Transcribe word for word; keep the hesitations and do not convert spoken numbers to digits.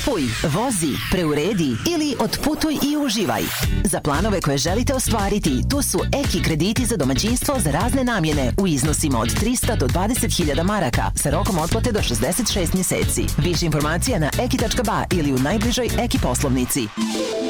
Kupuj, vozi, preuredi ili otputuj i uživaj. Za planove koje želite ostvariti, tu su Eki krediti za domaćinstvo za razne namjene u iznosima od trista do dvadeset hiljada maraka sa rokom otplate do šezdeset šest mjeseci. Više informacija na eki tačka ba ili u najbližoj Eki poslovnici.